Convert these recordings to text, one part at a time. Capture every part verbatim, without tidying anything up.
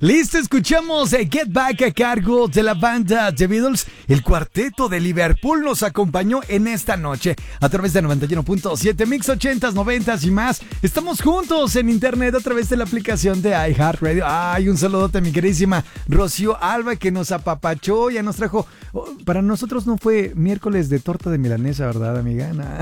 Listo, escuchamos Get Back a cargo de la banda The Beatles. El cuarteto de Liverpool nos acompañó en esta noche a través de noventa y uno punto siete Mix ochentas, noventas y más. Estamos juntos en internet a través de la aplicación de iHeartRadio. Ay, un saludote a mi queridísima Rocío Alba, que nos apapachó, ya nos trajo. Oh, para nosotros no fue miércoles de torta de milanesa, ¿verdad, amiga? Nah.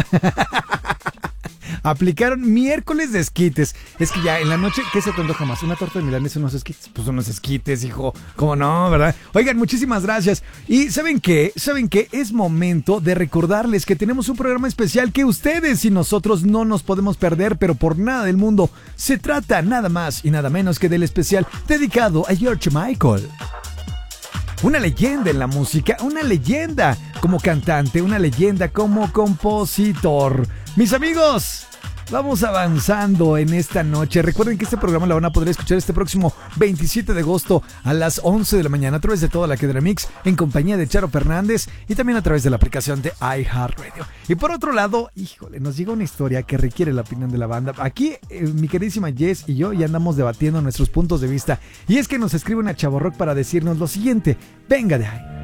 Aplicaron miércoles de esquites. Es que ya en la noche, ¿qué se te antoja más? ¿Una torta de milanesa, unos esquites? Pues unos esquites, hijo. ¿Cómo no, verdad? Oigan, muchísimas gracias. Y ¿saben qué? ¿Saben qué? Es momento de recordarles que tenemos un programa especial que ustedes y nosotros no nos podemos perder, pero por nada del mundo. Se trata nada más y nada menos que del especial dedicado a George Michael. Una leyenda en la música, una leyenda como cantante, una leyenda como compositor. Mis amigos, vamos avanzando en esta noche. Recuerden que este programa lo van a poder escuchar este próximo veintisiete de agosto a las once de la mañana a través de toda la cadena Mix en compañía de Charo Fernández y también a través de la aplicación de iHeartRadio. Y por otro lado, híjole, nos llega una historia que requiere la opinión de la banda. Aquí eh, mi queridísima Jess y yo ya andamos debatiendo nuestros puntos de vista. Y es que nos escribe una chavorrock para decirnos lo siguiente. Venga de ahí.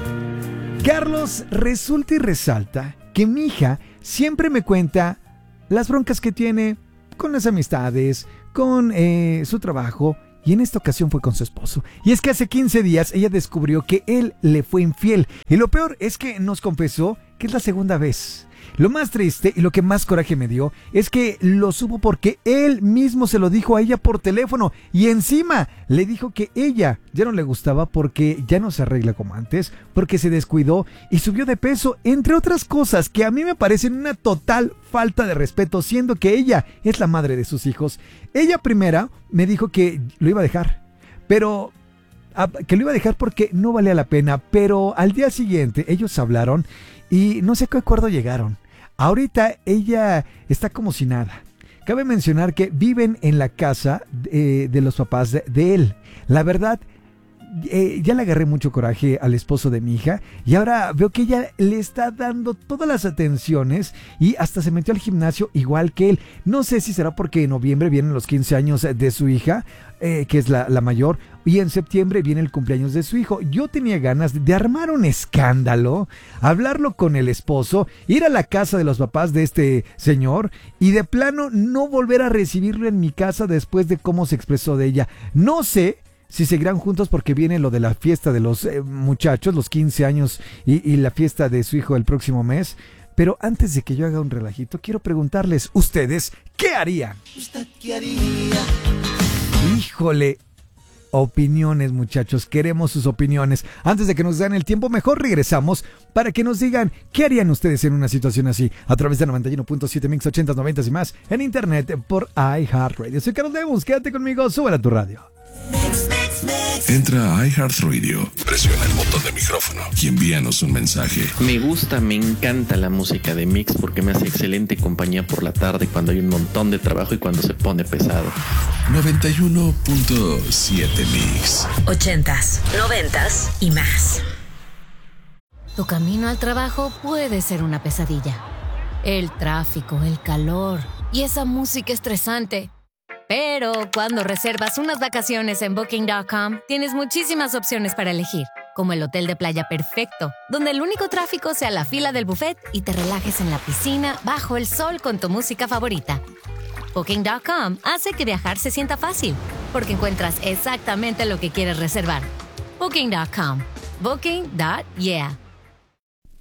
Carlos, resulta y resalta que mi hija siempre me cuenta las broncas que tiene con las amistades, con eh, su trabajo, y en esta ocasión fue con su esposo. Y es que hace quince días ella descubrió que él le fue infiel. Y lo peor es que nos confesó que es la segunda vez. Lo más triste y lo que más coraje me dio es que lo supo porque él mismo se lo dijo a ella por teléfono y encima le dijo que ella ya no le gustaba porque ya no se arregla como antes, porque se descuidó y subió de peso, entre otras cosas que a mí me parecen una total falta de respeto, siendo que ella es la madre de sus hijos. Ella primera me dijo que lo iba a dejar, pero que lo iba a dejar porque no valía la pena, pero al día siguiente ellos hablaron y no sé a qué acuerdo llegaron. Ahorita ella está como si nada. Cabe mencionar que viven en la casa de, de los papás de, de él. La verdad, eh, ya le agarré mucho coraje al esposo de mi hija y ahora veo que ella le está dando todas las atenciones y hasta se metió al gimnasio igual que él. No sé si será porque en noviembre vienen los quince años de su hija, eh, que es la, la mayor, y en septiembre viene el cumpleaños de su hijo. Yo tenía ganas de armar un escándalo, hablarlo con el esposo, ir a la casa de los papás de este señor y de plano no volver a recibirlo en mi casa después de cómo se expresó de ella. No sé si seguirán juntos porque viene lo de la fiesta de los eh, muchachos, los quince años y, y la fiesta de su hijo el próximo mes. Pero antes de que yo haga un relajito, quiero preguntarles, ¿ustedes qué harían? ¿Usted qué haría? Híjole, opiniones, muchachos, queremos sus opiniones. Antes de que nos den el tiempo, mejor regresamos para que nos digan qué harían ustedes en una situación así, a través de noventa y uno punto siete Mix ochentas, noventas y más, en internet por iHeartRadio. Soy Carlos Debus, quédate conmigo, súbela a tu radio. Entra a iHeartRadio, presiona el botón de micrófono y envíanos un mensaje. Me gusta, me encanta la música de Mix porque me hace excelente compañía por la tarde cuando hay un montón de trabajo y cuando se pone pesado. noventa y uno punto siete Mix. Ochentas, noventas y más. Tu camino al trabajo puede ser una pesadilla. El tráfico, el calor y esa música estresante. Pero cuando reservas unas vacaciones en Booking punto com, tienes muchísimas opciones para elegir, como el hotel de playa perfecto, donde el único tráfico sea la fila del buffet y te relajes en la piscina bajo el sol con tu música favorita. Booking punto com hace que viajar se sienta fácil, porque encuentras exactamente lo que quieres reservar. Booking punto com. Booking punto yeah.